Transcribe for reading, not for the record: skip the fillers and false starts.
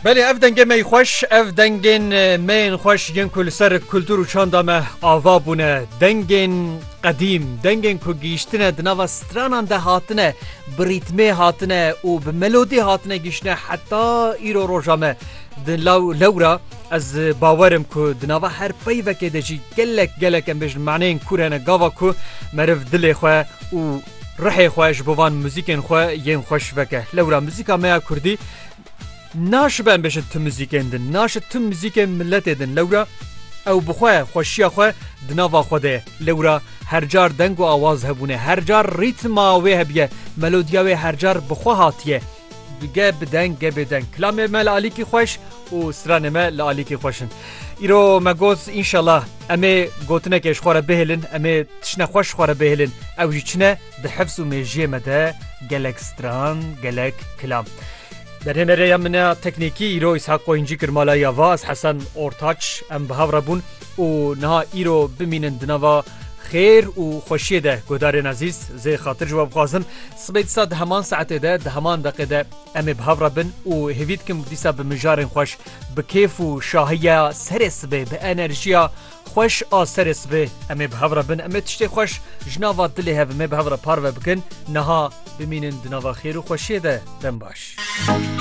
بله اف دنگه می خوش اف دنگین مین خوش ین کل سر کلتور و چاندا me آوا بونه دنگین قدیم دنگین که گیشتنه دناوا سترانان ده هاتنه بریتمه هاتنه و بملودی هاتنه گیشتنه حتی ایرو روژامه لورا از باورم که دناوا هر پیوه که دجی گلک ام بجن معنی این کورهنه گاوا که مرف دل خواه و رحی خواهش بوان موزیکن خواه ین خوش وکه لورا موزیکا میا کردی ناش بن بشه تو موزیکندن ناش تو موزیک ملت دن لورا او بخواه خوشیا خواه دناوا خوده لورا هر جار دنگ و آواز هبونه هر جار ریتم آوه هبیه ملودیاوه هر جار بخواه هاتیه گه بدنگ کلام مل علیکی خوش و سران مل علیکی خوشن ایرو مگوز انشالله امه گوتنه کش خواره بهلن امه تشنه خوش خواره بهلن او جیچنه ده حفظ و میجیه مده گلک ستران گلک کلام در هنره من تکنیکی ایرو اسحاق قوینجی کرمالا یاوا از حسن اورتاچ ام بهاور بون و نها ایرو بمینن دنوا خیر و خوشی ده گودار عزیز زی خاطر جواب خوازم سبیت سا ده همان ساعت ده همان دقیقه ده ام بهاور بن و هوید کم دیسا بمجارن خوش بکیف و شاهیه سرس به انرژیا خوش آسرس به ام بهاور بن ام تشتی خوش جناوا دلی هف ام بهاور پارو بکن نها بمینن دنوا خیر و خوشی ده دن باش